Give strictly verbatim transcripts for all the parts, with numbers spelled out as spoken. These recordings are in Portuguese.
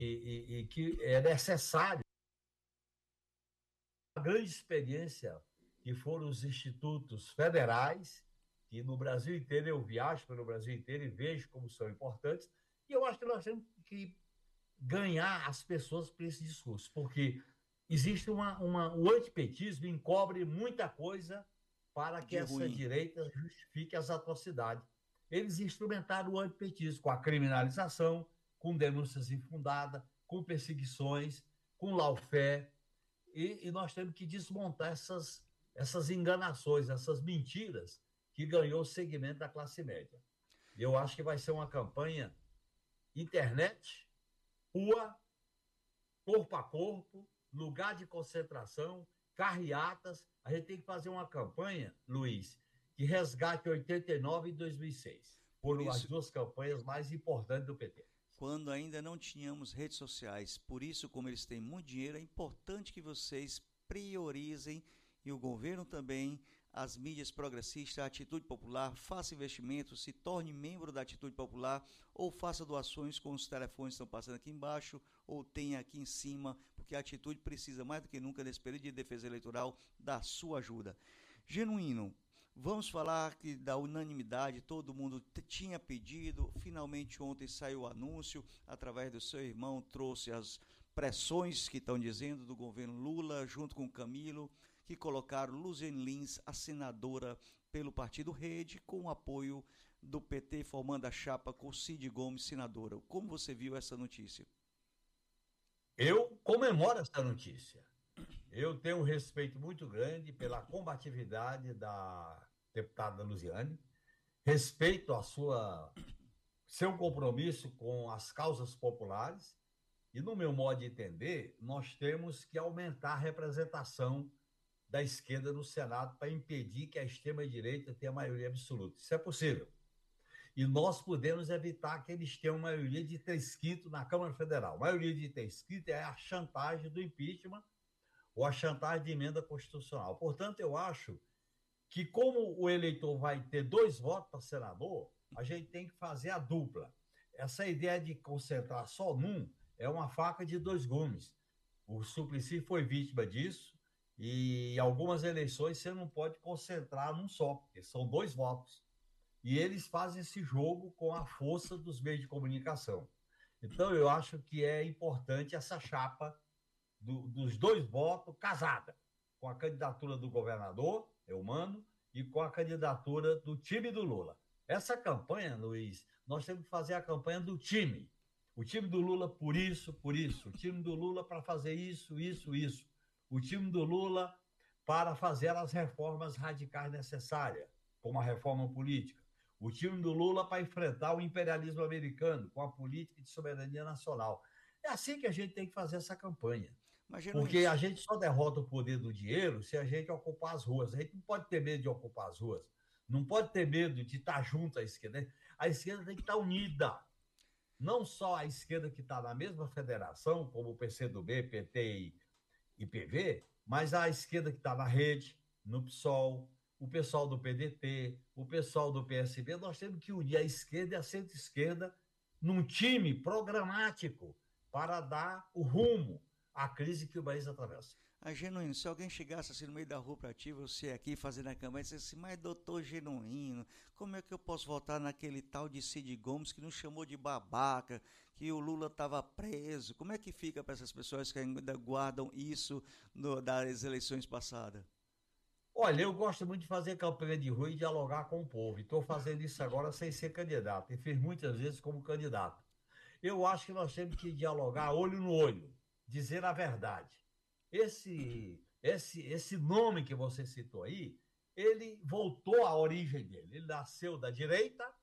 e, e, e que é necessário a grande experiência que foram os institutos federais, que no Brasil inteiro eu viajo pelo Brasil inteiro e vejo como são importantes, e eu acho que nós temos que ganhar as pessoas para esse discurso, porque existe uma, uma, o antipetismo encobre muita coisa para que De essa ruim. direita justifique as atrocidades. Eles instrumentaram o antipetismo com a criminalização, com denúncias infundadas, com perseguições, com lawfare, e, e nós temos que desmontar essas, essas enganações, essas mentiras que ganhou o segmento da classe média. Eu acho que vai ser uma campanha internet, rua, corpo a corpo, lugar de concentração, carreatas. A gente tem que fazer uma campanha, Luiz, que resgate oitenta e nove e dois mil e seis. Por Foram as isso, duas campanhas mais importantes do P T. quando ainda não tínhamos redes sociais. Por isso, como eles têm muito dinheiro, é importante que vocês priorizem, e o governo também, as mídias progressistas, a Atitude Popular, faça investimentos, se torne membro da Atitude Popular ou faça doações com os telefones que estão passando aqui embaixo ou tem aqui em cima, porque a Atitude precisa mais do que nunca nesse período de defesa eleitoral da sua ajuda. Genuíno, vamos falar que da unanimidade, todo mundo tinha pedido, finalmente ontem saiu o anúncio, através do seu irmão, trouxe as pressões que estão dizendo do governo Lula, junto com Camilo, que colocaram Luziane Lins, a senadora pelo Partido Rede, com o apoio do P T, formando a chapa com Cid Gomes, senadora. Como você viu essa notícia? Eu comemoro essa notícia. Eu tenho um respeito muito grande pela combatividade da deputada Luziane, respeito a sua seu compromisso com as causas populares e, no meu modo de entender, nós temos que aumentar a representação da esquerda no Senado para impedir que a extrema-direita tenha maioria absoluta. Isso é possível. E nós podemos evitar que eles tenham maioria de três quintos na Câmara Federal. A maioria de três quintos é a chantagem do impeachment ou a chantagem de emenda constitucional. Portanto, eu acho que, como o eleitor vai ter dois votos para senador, a gente tem que fazer a dupla. Essa ideia de concentrar só num é uma faca de dois gumes. O Suplicy foi vítima disso, e em algumas eleições você não pode concentrar num só, porque são dois votos. E eles fazem esse jogo com a força dos meios de comunicação. Então, eu acho que é importante essa chapa do, dos dois votos casada, com a candidatura do governador, Eumano, e com a candidatura do time do Lula. Essa campanha, Luiz, nós temos que fazer a campanha do time. O time do Lula por isso, por isso. O time do Lula para fazer isso, isso, isso. O time do Lula para fazer as reformas radicais necessárias, como a reforma política. O time do Lula para enfrentar o imperialismo americano, com a política de soberania nacional. É assim que a gente tem que fazer essa campanha. Mas, Porque Genuíno, a gente só derrota o poder do dinheiro se a gente ocupar as ruas. A gente não pode ter medo de ocupar as ruas. Não pode ter medo de estar junto à esquerda. A esquerda tem que estar unida. Não só a esquerda que está na mesma federação, como o P C do B, P T e, e P V, mas a esquerda que está na rede, no PSOL, o pessoal do P D T, o pessoal do P S B. Nós temos que unir a esquerda e a centro-esquerda num time programático para dar o rumo à crise que o país atravessa. a Genuíno, se alguém chegasse assim no meio da rua para ti, você aqui fazendo a campanha, e dissesse assim, mas doutor Genuíno, como é que eu posso votar naquele tal de Cid Gomes que nos chamou de babaca, que o Lula estava preso? Como é que fica para essas pessoas que ainda guardam isso no, das eleições passadas? Olha, eu gosto muito de fazer campanha de rua e dialogar com o povo. Estou fazendo isso agora sem ser candidato. E fiz muitas vezes como candidato. Eu acho que nós temos que dialogar olho no olho, dizer a verdade. Esse, esse, esse nome que você citou aí, ele voltou à origem dele. Ele nasceu da direita,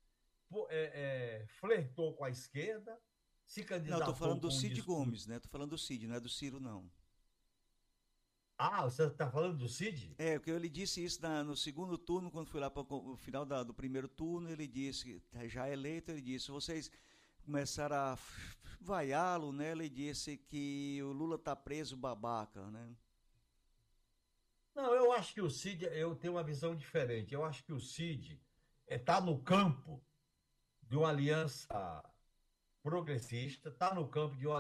é, é, flertou com a esquerda, se Não, eu tô falando candidatou do com um Cid discurso. Gomes, né? Tô falando do Cid, não é do Ciro, não. Ah, você está falando do Cid? É, porque ele disse isso na- no segundo turno, quando foi lá para o final da- do primeiro turno, ele disse, já eleito, ele disse, vocês começaram a f- vaiá-lo, né? Ele disse que o Lula tá preso, babaca, né? Não, eu acho que o Cid, eu tenho uma visão diferente. Eu acho que o Cid está no campo de uma aliança progressista, está no campo de uma